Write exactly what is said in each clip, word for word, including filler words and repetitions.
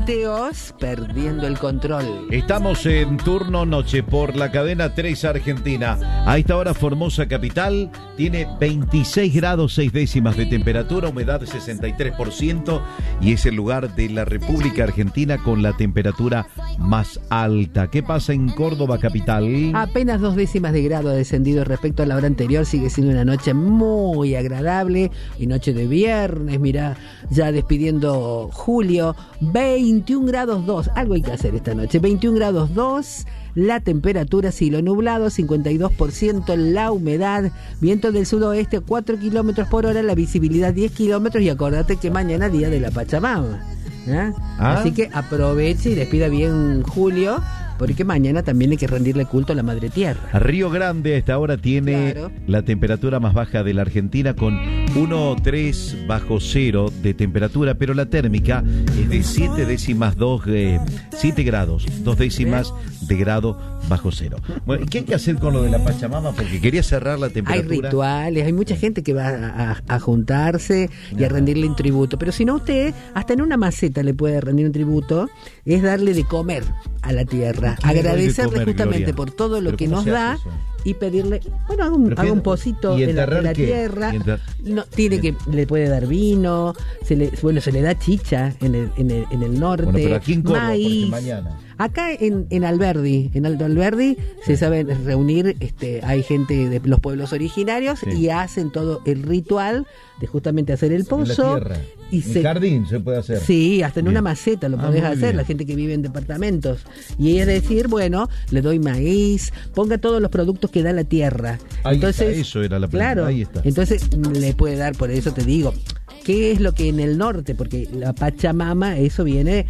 Teos perdiendo el control. Estamos en turno noche por la cadena tres Argentina. A esta hora Formosa capital tiene veintiséis grados seis décimas de temperatura, humedad sesenta y tres por ciento y es el lugar de la República Argentina con la temperatura más alta. ¿Qué pasa en Córdoba capital? Apenas dos décimas de grado ha descendido respecto a la hora anterior. Sigue siendo una noche muy agradable y noche de viernes, mirá, ya despidiendo julio. Veintiún grados dos, algo hay que hacer esta noche. Veintiún grados dos, la temperatura cielo nublado, cincuenta y dos por ciento la humedad, viento del sudoeste cuatro kilómetros por hora, la visibilidad diez kilómetros y acordate que mañana día de la Pachamama, ¿eh? ¿Ah? Así que aproveche y despida bien julio, porque mañana también hay que rendirle culto a la Madre Tierra. Río Grande a esta hora tiene claro. la temperatura más baja de la Argentina con uno coma tres bajo cero de temperatura, pero la térmica es de siete décimas dos, eh, siete grados, dos décimas de grado bajo cero. Bueno, ¿qué hay que hacer con lo de la Pachamama? Porque quería cerrar la temperatura. Hay rituales, hay mucha gente que va a, a, a juntarse y a rendirle un tributo, pero si no, usted hasta en una maceta le puede rendir un tributo, es darle de comer a la tierra, agradecerle comer, justamente Gloria, por todo lo que nos da eso? Y pedirle, bueno, haga un, haga un pocito en la, en la tierra, no, tiene que, le puede dar vino, se le, bueno, se le da chicha en el, en el, en el norte, bueno, pero aquí en Córdoba, maíz, mañana. Acá en, en Alberdi, en Alto Alberdi, sí. se sabe reunir, este, hay gente de los pueblos originarios sí. y hacen todo el ritual de justamente hacer el pozo. En la tierra. Y en se, jardín se puede hacer. Sí, hasta en bien. Una maceta lo ah, podés hacer, bien. La gente que vive en departamentos. Y es decir, bueno, le doy maíz, ponga todos los productos que da la tierra. Ahí entonces, está, eso era la pregunta. Claro, ahí está. Entonces le puede dar, por eso te digo, ¿qué es lo que en el norte? Porque la Pachamama, eso viene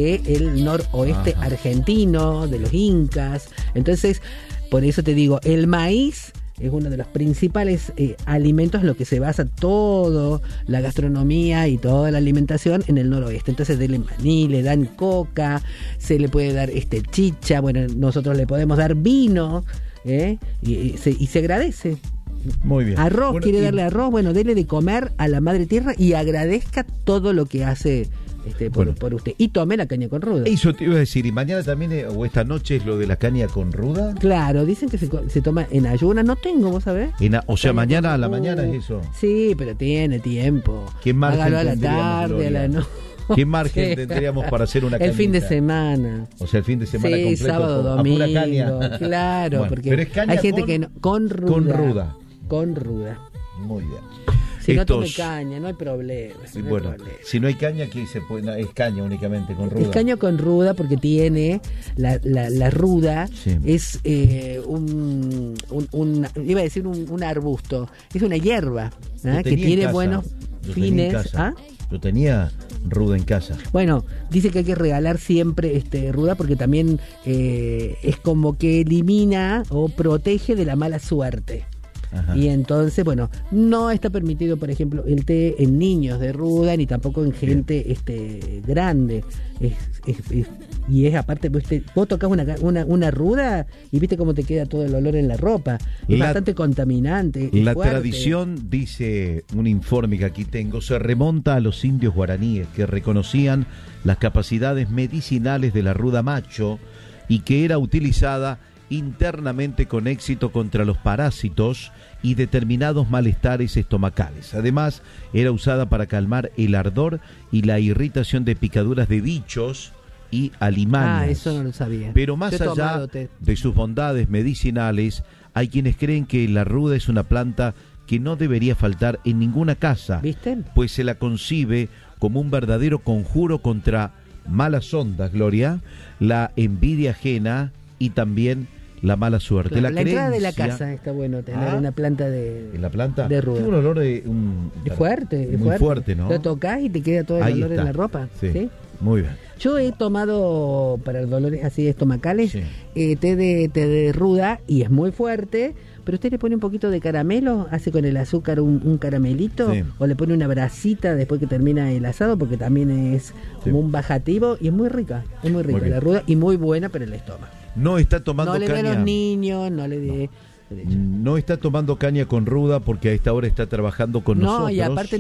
del noroeste Ajá. argentino, de los incas. Entonces, por eso te digo, el maíz es uno de los principales eh, alimentos en lo que se basa todo la gastronomía y toda la alimentación en el noroeste. Entonces denle maní, le dan coca, se le puede dar este chicha, bueno, nosotros le podemos dar vino, ¿eh? y, y, se, y se agradece. Muy bien. Arroz, bueno, quiere y... darle arroz, bueno, dele de comer a la Madre Tierra y agradezca todo lo que hace este, por, bueno. por usted. Y tome la caña con ruda. Eso te iba a decir, y mañana también, eh, o esta noche es lo de la caña con ruda. Claro, dicen que se, se toma en ayuna, no tengo, vos sabés. En a, o sea, caña mañana a la mañana es eso. Sí, pero tiene tiempo. ¿Qué margen Hágalo a la tarde, a la noche. ¿Qué margen sí. tendríamos para hacer una cañita? El fin de semana. O sea, el fin de semana sí, completo. Sábado, con, domingo. A pura caña. Claro, bueno, porque pero es caña hay gente con, que no, con ruda. Con ruda. Con ruda. Muy bien. Si Estos... no tome caña, no hay problema. Sí, no bueno, hay problema. Si no hay caña, ¿qué se puede? No, es caña únicamente con ruda. Es caña con ruda porque tiene la, la, la ruda, sí. es eh, un, un, un, iba a decir un, un arbusto, es una hierba ¿eh? que tiene buenos Yo fines. ¿Ah? Yo tenía ruda en casa. Bueno, dice que hay que regalar siempre este ruda porque también eh, es como que elimina o protege de la mala suerte. Ajá. Y entonces, bueno, no está permitido, por ejemplo, el té en niños de ruda, ni tampoco en gente este grande. Es, es, es, y es aparte, vos, te, vos tocas una, una, una ruda y viste cómo te queda todo el olor en la ropa. Es la, bastante contaminante. La fuerte. Tradición, dice un informe que aquí tengo, se remonta a los indios guaraníes que reconocían las capacidades medicinales de la ruda macho y que era utilizada internamente con éxito contra los parásitos y determinados malestares estomacales. Además, era usada para calmar el ardor y la irritación de picaduras de bichos y alimañas. Ah, eso no lo sabía. Pero más allá de sus bondades medicinales, hay quienes creen que la ruda es una planta que no debería faltar en ninguna casa, ¿viste? Pues se la concibe como un verdadero conjuro contra malas ondas, Gloria, la envidia ajena y también la mala suerte. Claro, la la creencia... entrada de la casa está bueno tener ah, una planta de ¿en la planta? De ruda. Tiene un olor de un... Es fuerte, es muy fuerte. fuerte, ¿no? Lo tocas y te queda todo el Ahí olor está. En la ropa. Sí. ¿sí? Muy bien. Yo he tomado para dolores así estomacales sí. eh, té de té de ruda y es muy fuerte, pero usted le pone un poquito de caramelo, hace con el azúcar un, un caramelito sí. o le pone una brasita después que termina el asado porque también es como sí. un bajativo y es muy rica, es muy rica muy la ruda y muy buena para el estómago. No está tomando caña. No le dé a los niños, no le dé... No. no está tomando caña con ruda porque a esta hora está trabajando con no, nosotros. No, y aparte